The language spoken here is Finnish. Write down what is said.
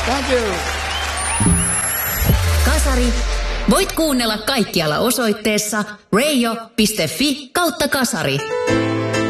Thank you. Kasari. Voit kuunnella kaikkialla osoitteessa radio.fi/kasari.